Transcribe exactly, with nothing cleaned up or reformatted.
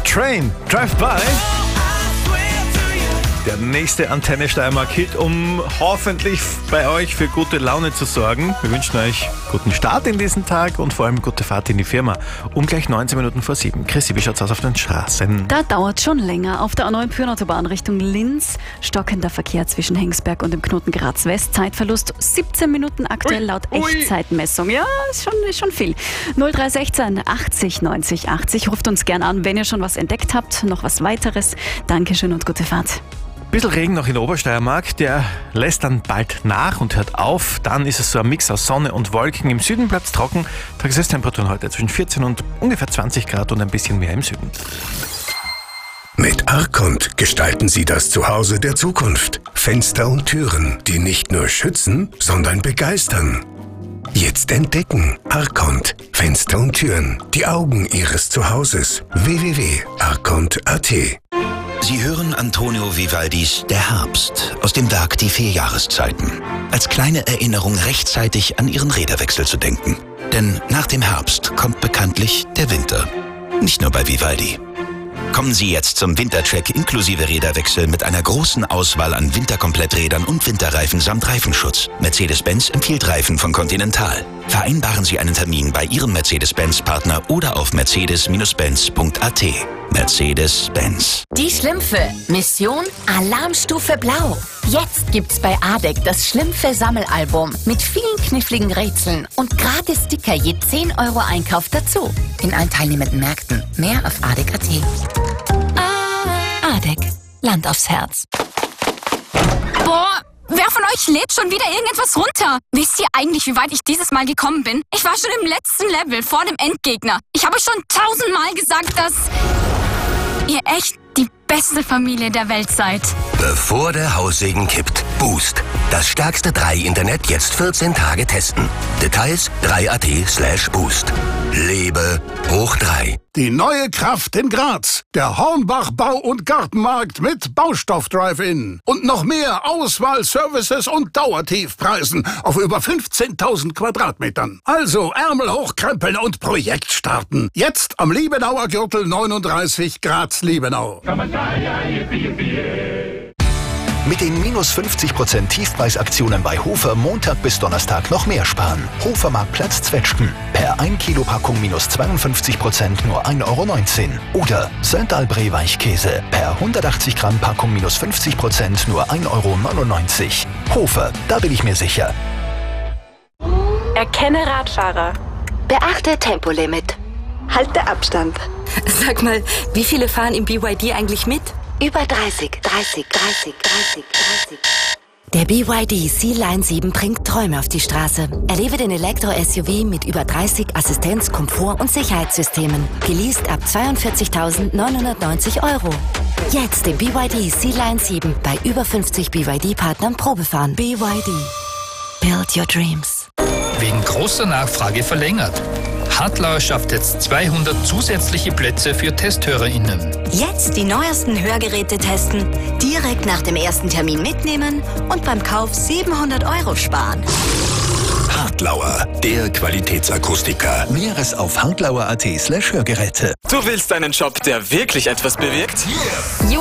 Train, Drive By. Der nächste Antenne Steiermark-Hit, um hoffentlich bei euch für gute Laune zu sorgen. Wir wünschen euch guten Start in diesen Tag und vor allem gute Fahrt in die Firma. Um gleich neunzehn Minuten vor sieben. Chrissy, wie schaut's aus auf den Straßen? Da dauert schon länger. Auf der A neun Pyrenautobahn Richtung Linz. Stockender Verkehr zwischen Hengsberg und dem Knoten Graz West. Zeitverlust siebzehn Minuten aktuell laut Echtzeitmessung. Ja, ist schon, ist schon viel. null drei eins sechs achtzig neunzig achtzig. Ruft uns gern an, wenn ihr schon was entdeckt habt. Noch was weiteres. Dankeschön und gute Fahrt. Bisschen Regen noch in Obersteiermark, der lässt dann bald nach und hört auf. Dann ist es so ein Mix aus Sonne und Wolken. Im Süden bleibt es trocken. Tagestemperaturen heute zwischen vierzehn und ungefähr zwanzig Grad und ein bisschen mehr im Süden. Mit Arcont gestalten Sie das Zuhause der Zukunft. Fenster und Türen, die nicht nur schützen, sondern begeistern. Jetzt entdecken Arcont. Fenster und Türen, die Augen Ihres Zuhauses. w w w punkt arcont punkt a t. Sie hören Antonio Vivaldis Der Herbst aus dem Werk Die vier Jahreszeiten. Als kleine Erinnerung rechtzeitig an Ihren Räderwechsel zu denken. Denn nach dem Herbst kommt bekanntlich der Winter. Nicht nur bei Vivaldi. Kommen Sie jetzt zum Wintercheck inklusive Räderwechsel mit einer großen Auswahl an Winterkompletträdern und Winterreifen samt Reifenschutz. Mercedes-Benz empfiehlt Reifen von Continental. Vereinbaren Sie einen Termin bei Ihrem Mercedes-Benz-Partner oder auf mercedes Benz punkt a t. Mercedes-Benz. Die Schlümpfe. Mission Alarmstufe Blau. Jetzt gibt's bei A D E C das Schlümpfe-Sammelalbum mit vielen kniffligen Rätseln und gratis Sticker je zehn Euro Einkauf dazu. In allen teilnehmenden Märkten. Mehr auf A D E C punkt a t. A D E C. Land aufs Herz. Boah, wer von euch lädt schon wieder irgendetwas runter? Wisst ihr eigentlich, wie weit ich dieses Mal gekommen bin? Ich war schon im letzten Level, vor dem Endgegner. Ich habe schon tausendmal gesagt, dass ihr echt die beste Familie der Welt seid. Bevor der Haussegen kippt. Boost. Das stärkste drei Internet jetzt vierzehn Tage testen. Details drei punkt a t slash boost. Lebe hoch drei. Die neue Kraft in Graz. Der Hornbach Bau- und Gartenmarkt mit Baustoff-Drive-In. Und noch mehr Auswahl, Services und Dauertiefpreisen auf über fünfzehntausend Quadratmetern. Also Ärmel hochkrempeln und Projekt starten. Jetzt am Liebenauer Gürtel neununddreißig Graz-Liebenau. Mit den minus fünfzig Prozent Tiefpreisaktionen bei Hofer Montag bis Donnerstag noch mehr sparen. Hofermarktplatz Zwetschgen. Per ein Kilo Packung minus zweiundfünfzig Prozent nur ein Euro neunzehn. Oder Söntalbree Weichkäse. Per hundertachtzig Gramm Packung minus fünfzig Prozent nur ein Euro neunundneunzig. Hofer, da bin ich mir sicher. Erkenne Radfahrer. Beachte Tempolimit. Halte Abstand. Sag mal, wie viele fahren im B Y D eigentlich mit? Über dreißig, dreißig, dreißig, dreißig, dreißig. Der B Y D C-Line sieben bringt Träume auf die Straße. Erlebe den Elektro-S U V mit über dreißig Assistenz-, Komfort- und Sicherheitssystemen. Geleast ab zweiundvierzigtausendneunhundertneunzig Euro. Jetzt den B Y D C-Line sieben bei über fünfzig B Y D-Partnern Probefahren. B Y D. Build your dreams. Wegen großer Nachfrage verlängert. Hartlauer schafft jetzt zweihundert zusätzliche Plätze für TesthörerInnen. Jetzt die neuesten Hörgeräte testen, direkt nach dem ersten Termin mitnehmen und beim Kauf siebenhundert Euro sparen. Hartlauer, der Qualitätsakustiker. Näheres auf hartlauer punkt a t slash Hörgeräte. Du willst einen Job, der wirklich etwas bewirkt? Yeah.